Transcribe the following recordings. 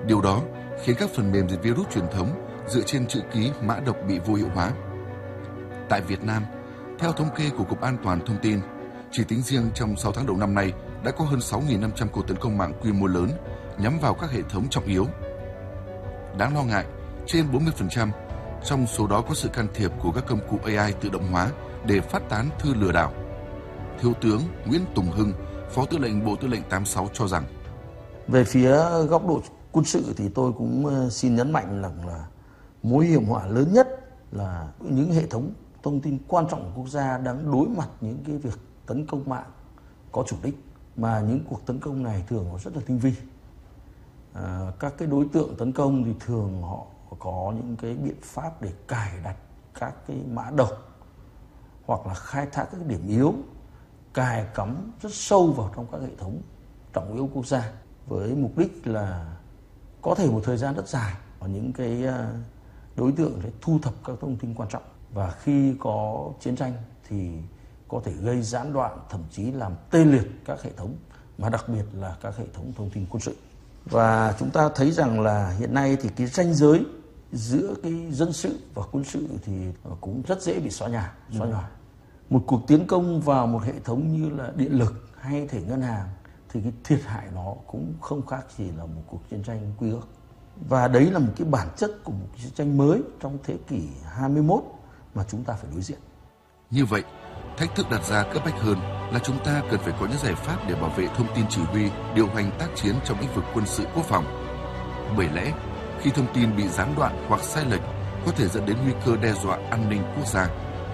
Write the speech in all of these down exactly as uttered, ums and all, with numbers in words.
Điều đó khiến các phần mềm diệt virus truyền thống dựa trên chữ ký mã độc bị vô hiệu hóa. Tại Việt Nam, theo thống kê của Cục An toàn Thông tin, chỉ tính riêng trong sáu tháng đầu năm nay đã có hơn sáu nghìn năm trăm cuộc tấn công mạng quy mô lớn nhắm vào các hệ thống trọng yếu. Đáng lo ngại, trên bốn mươi phần trăm trong số đó có sự can thiệp của các công cụ a i tự động hóa để phát tán thư lừa đảo. Thiếu tướng Nguyễn Tùng Hưng, Phó Tư lệnh Bộ Tư lệnh tám mươi sáu cho rằng: Về phía góc độ quân sự thì tôi cũng xin nhấn mạnh rằng là mối hiểm họa lớn nhất là những hệ thống thông tin quan trọng của quốc gia đang đối mặt những cái việc tấn công mạng có chủ đích, mà những cuộc tấn công này thường nó rất là tinh vi. À, các cái đối tượng tấn công thì thường họ có những cái biện pháp để cài đặt các cái mã độc hoặc là khai thác các điểm yếu, cài cắm rất sâu vào trong các hệ thống trọng yếu quốc gia với mục đích là có thể một thời gian rất dài những cái đối tượng sẽ thu thập các thông tin quan trọng, và khi có chiến tranh thì có thể gây gián đoạn, thậm chí làm tê liệt các hệ thống, mà đặc biệt là các hệ thống thông tin quân sự. Và chúng ta thấy rằng là hiện nay thì cái ranh giới giữa cái dân sự và quân sự thì cũng rất dễ bị xóa nhòa, xóa nhòa. Một cuộc tiến công vào một hệ thống như là điện lực hay thể ngân hàng thì cái thiệt hại nó cũng không khác gì là một cuộc chiến tranh quy ước. Và đấy là một cái bản chất của một chiến tranh mới trong thế kỷ hai mươi mốt mà chúng ta phải đối diện. Như vậy, thách thức đặt ra cấp bách hơn là chúng ta cần phải có những giải pháp để bảo vệ thông tin chỉ huy, điều hành tác chiến trong lĩnh vực quân sự quốc phòng. Bởi lẽ, khi thông tin bị gián đoạn hoặc sai lệch, có thể dẫn đến nguy cơ đe dọa an ninh quốc gia.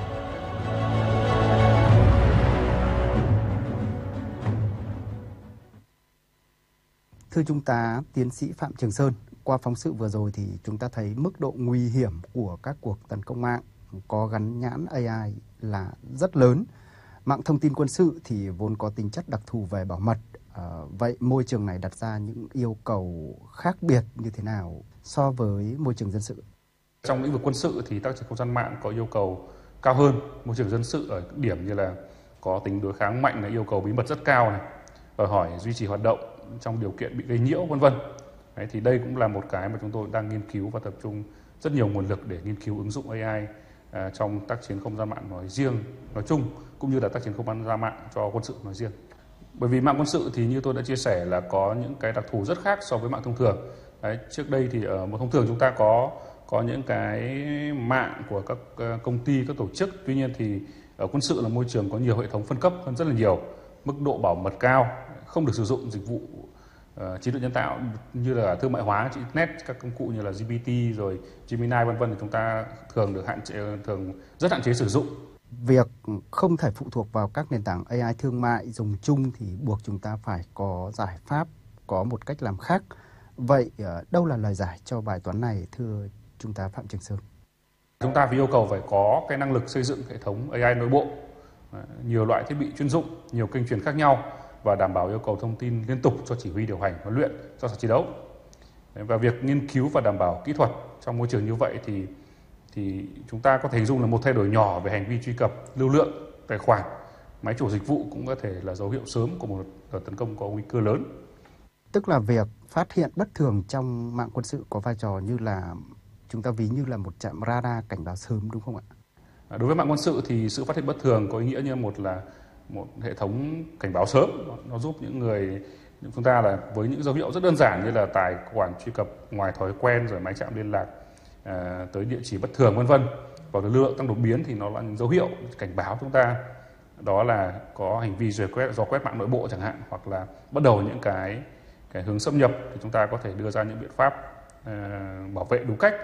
Thưa Trung tá Tiến sĩ Phạm Trường Sơn, qua phóng sự vừa rồi thì chúng ta thấy mức độ nguy hiểm của các cuộc tấn công mạng có gắn nhãn a i là rất lớn. Mạng thông tin quân sự thì vốn có tính chất đặc thù về bảo mật. À, vậy môi trường này đặt ra những yêu cầu khác biệt như thế nào so với môi trường dân sự? Trong lĩnh vực quân sự thì tác chiến không gian mạng có yêu cầu cao hơn môi trường dân sự ở điểm như là có tính đối kháng mạnh, là yêu cầu bí mật rất cao này, đòi hỏi duy trì hoạt động trong điều kiện bị gây nhiễu, vân vân. Đấy, thì đây cũng là một cái mà chúng tôi đang nghiên cứu và tập trung rất nhiều nguồn lực để nghiên cứu ứng dụng a i à, trong tác chiến không gian mạng nói riêng, nói chung, cũng như là tác chiến không gian mạng cho quân sự nói riêng. Bởi vì mạng quân sự thì như tôi đã chia sẻ là có những cái đặc thù rất khác so với mạng thông thường. Đấy, trước đây thì ở một thông thường chúng ta có có những cái mạng của các công ty, các tổ chức. Tuy nhiên thì ở quân sự là môi trường có nhiều hệ thống phân cấp hơn rất là nhiều, mức độ bảo mật cao, không được sử dụng dịch vụ uh, trí tuệ nhân tạo như là thương mại hóa, internet, các công cụ như là giê pê tê rồi Gemini vân vân thì chúng ta thường được hạn chế, thường rất hạn chế sử dụng. Việc không thể phụ thuộc vào các nền tảng a i thương mại dùng chung thì buộc chúng ta phải có giải pháp, có một cách làm khác. Vậy đâu là lời giải cho bài toán này, thưa Trung tá Phạm Trường Sơn? Chúng ta phải yêu cầu phải có cái năng lực xây dựng hệ thống a i nội bộ, nhiều loại thiết bị chuyên dụng, nhiều kênh truyền khác nhau và đảm bảo yêu cầu thông tin liên tục cho chỉ huy điều hành, huấn luyện, cho chiến đấu. Và việc nghiên cứu và đảm bảo kỹ thuật trong môi trường như vậy thì thì chúng ta có thể hình dung là một thay đổi nhỏ về hành vi truy cập, lưu lượng tài khoản, máy chủ dịch vụ cũng có thể là dấu hiệu sớm của một đợt tấn công có nguy cơ lớn. Tức là việc phát hiện bất thường trong mạng quân sự có vai trò như là, chúng ta ví như là một trạm radar cảnh báo sớm, đúng không ạ? Đối với mạng quân sự thì sự phát hiện bất thường có ý nghĩa như một là một hệ thống cảnh báo sớm, nó giúp những người chúng ta là với những dấu hiệu rất đơn giản như là tài khoản truy cập ngoài thói quen, rồi máy chạm liên lạc à, tới địa chỉ bất thường vân vân, và lưu lượng tăng đột biến thì nó là những dấu hiệu cảnh báo chúng ta đó là có hành vi dò quét, dò quét mạng nội bộ chẳng hạn, hoặc là bắt đầu những cái cái hướng xâm nhập thì chúng ta có thể đưa ra những biện pháp à, bảo vệ đúng cách.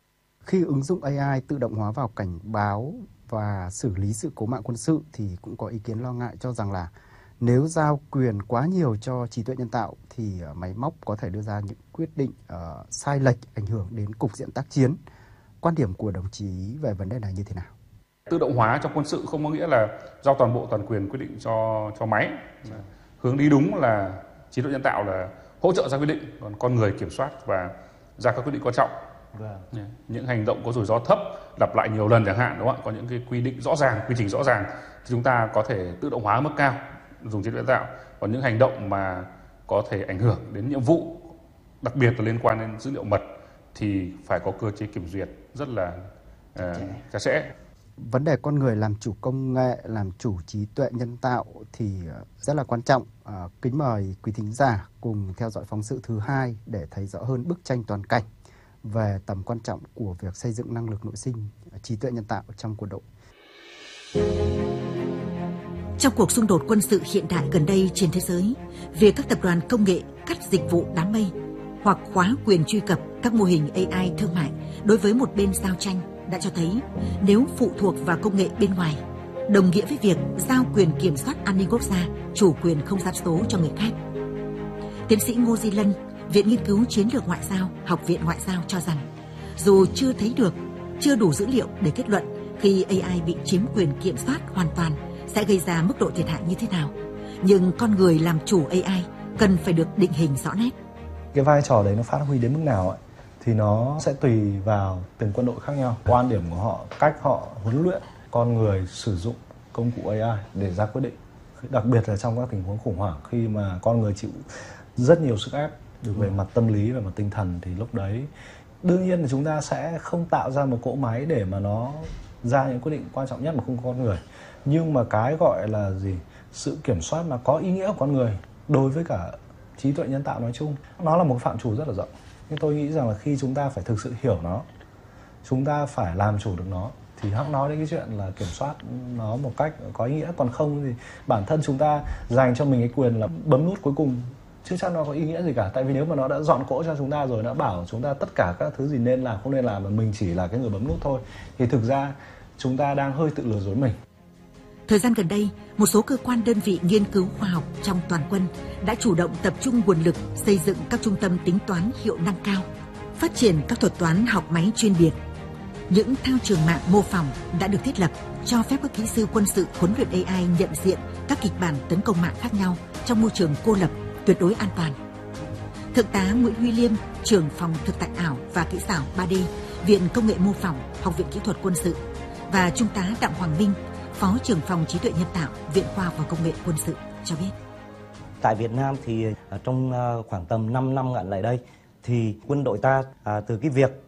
Khi ứng dụng a i tự động hóa vào cảnh báo và xử lý sự cố mạng quân sự thì cũng có ý kiến lo ngại cho rằng là nếu giao quyền quá nhiều cho trí tuệ nhân tạo thì máy móc có thể đưa ra những quyết định uh, sai lệch, ảnh hưởng đến cục diện tác chiến. Quan điểm của đồng chí về vấn đề này như thế nào? Tự động hóa trong quân sự không có nghĩa là giao toàn bộ toàn quyền quyết định cho cho máy. Hướng đi đúng là trí tuệ nhân tạo là hỗ trợ ra quyết định, còn con người kiểm soát và ra các quyết định quan trọng. Vâng. Những hành động có rủi ro thấp, lặp lại nhiều lần chẳng hạn, đúng không ạ? Có những cái quy định rõ ràng, quy trình rõ ràng thì chúng ta có thể tự động hóa ở mức cao, dùng trí tuệ nhân tạo. Còn những hành động mà có thể ảnh hưởng đến nhiệm vụ đặc biệt là liên quan đến dữ liệu mật thì phải có cơ chế kiểm duyệt rất là uh, chặt chẽ. Vấn đề con người làm chủ công nghệ, làm chủ trí tuệ nhân tạo thì rất là quan trọng. À, kính mời quý thính giả cùng theo dõi phóng sự thứ hai để thấy rõ hơn bức tranh toàn cảnh về tầm quan trọng của việc xây dựng năng lực nội sinh, trí tuệ nhân tạo trong quân đội. Trong cuộc xung đột quân sự hiện đại gần đây trên thế giới, việc các tập đoàn công nghệ cắt dịch vụ đám mây hoặc khóa quyền truy cập các mô hình a i thương mại đối với một bên giao tranh đã cho thấy nếu phụ thuộc vào công nghệ bên ngoài, đồng nghĩa với việc giao quyền kiểm soát an ninh quốc gia, chủ quyền không gian số cho người khác. Tiến sĩ Ngô Di Lân, Viện Nghiên cứu Chiến lược Ngoại giao, Học viện Ngoại giao cho rằng, dù chưa thấy được, chưa đủ dữ liệu để kết luận khi a i bị chiếm quyền kiểm soát hoàn toàn sẽ gây ra mức độ thiệt hại như thế nào, nhưng con người làm chủ a i cần phải được định hình rõ nét. Cái vai trò đấy nó phát huy đến mức nào ấy, thì nó sẽ tùy vào từng quân đội khác nhau, quan điểm của họ, cách họ huấn luyện con người sử dụng công cụ a i để ra quyết định. Đặc biệt là trong các tình huống khủng hoảng, khi mà con người chịu rất nhiều sức ép được về mặt tâm lý, về mặt tinh thần, thì lúc đấy đương nhiên là chúng ta sẽ không tạo ra một cỗ máy để mà nó ra những quyết định quan trọng nhất mà không có con người. Nhưng mà cái gọi là gì, sự kiểm soát mà có ý nghĩa của con người đối với cả trí tuệ nhân tạo nói chung, nó là một phạm trù rất là rộng. Nhưng tôi nghĩ rằng là khi chúng ta phải thực sự hiểu nó, chúng ta phải làm chủ được nó, thì hẵng nói đến cái chuyện là kiểm soát nó một cách có ý nghĩa. Còn không thì bản thân chúng ta dành cho mình cái quyền là bấm nút cuối cùng, chứ chắc nó có ý nghĩa gì cả. Tại vì nếu mà nó đã dọn cỗ cho chúng ta rồi, nó bảo chúng ta tất cả các thứ gì nên làm, không nên làm, mà mình chỉ là cái người bấm nút thôi, thì thực ra chúng ta đang hơi tự lừa dối mình. Thời gian gần đây, một số cơ quan đơn vị nghiên cứu khoa học trong toàn quân đã chủ động tập trung nguồn lực xây dựng các trung tâm tính toán hiệu năng cao, phát triển các thuật toán học máy chuyên biệt. Những thao trường mạng mô phỏng đã được thiết lập cho phép các kỹ sư quân sự huấn luyện a i nhận diện các kịch bản tấn công mạng khác nhau trong môi trường cô lập, tuyệt đối an toàn. Thượng tá Nguyễn Huy Liêm, trưởng phòng thực tại ảo và kỹ xảo ba D, Viện Công nghệ mô phỏng, Học viện Kỹ thuật Quân sự, và Trung tá Đặng Hoàng Minh, Phó trưởng phòng trí tuệ nhân tạo, Viện Khoa học và Công nghệ Quân sự cho biết. Tại Việt Nam thì trong khoảng tầm năm năm gần lại đây thì quân đội ta à, từ cái việc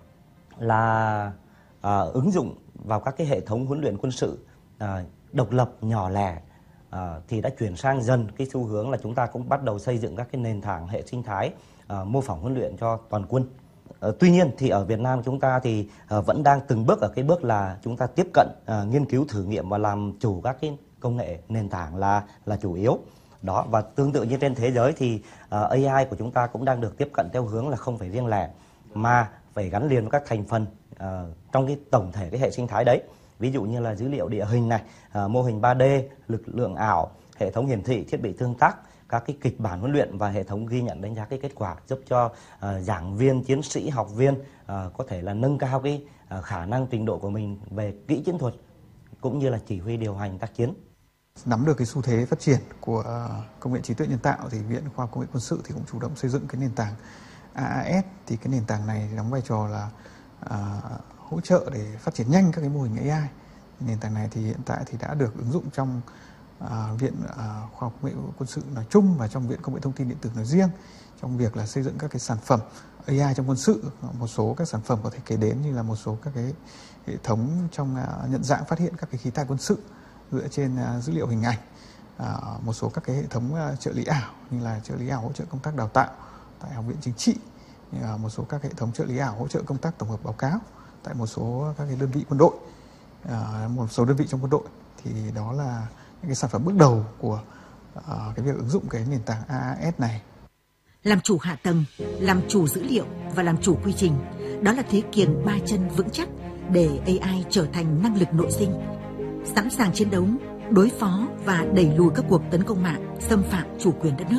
là à, ứng dụng vào các cái hệ thống huấn luyện quân sự à, độc lập nhỏ lẻ à, thì đã chuyển sang dần cái xu hướng là chúng ta cũng bắt đầu xây dựng các cái nền tảng hệ sinh thái à, mô phỏng huấn luyện cho toàn quân. À, tuy nhiên thì ở Việt Nam chúng ta thì à, vẫn đang từng bước ở cái bước là chúng ta tiếp cận à, nghiên cứu thử nghiệm và làm chủ các cái công nghệ nền tảng là là chủ yếu. Đó, và tương tự như trên thế giới thì uh, a i của chúng ta cũng đang được tiếp cận theo hướng là không phải riêng lẻ mà phải gắn liền với các thành phần uh, trong cái tổng thể cái hệ sinh thái đấy. Ví dụ như là dữ liệu địa hình này, uh, mô hình ba D, lực lượng ảo, hệ thống hiển thị, thiết bị tương tác, các cái kịch bản huấn luyện và hệ thống ghi nhận đánh giá cái kết quả, giúp cho uh, giảng viên, chiến sĩ, học viên uh, có thể là nâng cao cái uh, khả năng trình độ của mình về kỹ chiến thuật cũng như là chỉ huy điều hành tác chiến. Nắm được cái xu thế phát triển của công nghệ trí tuệ nhân tạo thì Viện Khoa học Công nghệ Quân sự thì cũng chủ động xây dựng cái nền tảng a a ét. Thì cái nền tảng này đóng vai trò là à, hỗ trợ để phát triển nhanh các cái mô hình a i. Nền tảng này thì hiện tại thì đã được ứng dụng trong à, Viện à, Khoa học Công nghệ Quân sự nói chung và trong Viện Công nghệ Thông tin Điện tử nói riêng, trong việc là xây dựng các cái sản phẩm a i trong quân sự. Một số các sản phẩm có thể kể đến như là một số các cái hệ thống trong à, nhận dạng phát hiện các cái khí tài quân sự dựa trên uh, dữ liệu hình ảnh, uh, một số các cái hệ thống uh, trợ lý ảo như là trợ lý ảo hỗ trợ công tác đào tạo tại Học viện Chính trị, uh, một số các hệ thống trợ lý ảo hỗ trợ công tác tổng hợp báo cáo tại một số các cái đơn vị quân đội, uh, một số đơn vị trong quân đội. Thì đó là những cái sản phẩm bước đầu của uh, cái việc ứng dụng cái nền tảng a a ét này. Làm chủ hạ tầng, làm chủ dữ liệu và làm chủ quy trình, đó là thế kiềng ba chân vững chắc để a i trở thành năng lực nội sinh, sẵn sàng chiến đấu, đối phó và đẩy lùi các cuộc tấn công mạng, xâm phạm chủ quyền đất nước.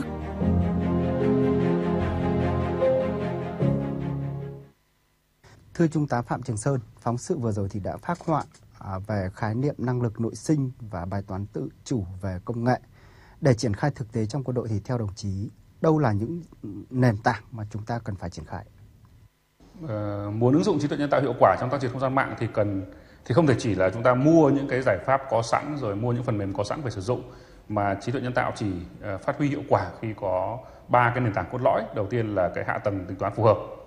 Thưa Trung tá Phạm Trường Sơn, phóng sự vừa rồi thì đã phác họa về khái niệm năng lực nội sinh và bài toán tự chủ về công nghệ. Để triển khai thực tế trong quân đội thì theo đồng chí, đâu là những nền tảng mà chúng ta cần phải triển khai? Ờ, muốn ứng dụng trí tuệ nhân tạo hiệu quả trong tác chiến không gian mạng thì cần thì không thể chỉ là chúng ta mua những cái giải pháp có sẵn rồi mua những phần mềm có sẵn phải sử dụng, mà trí tuệ nhân tạo chỉ phát huy hiệu quả khi có ba cái nền tảng cốt lõi. Đầu tiên là cái hạ tầng tính toán phù hợp,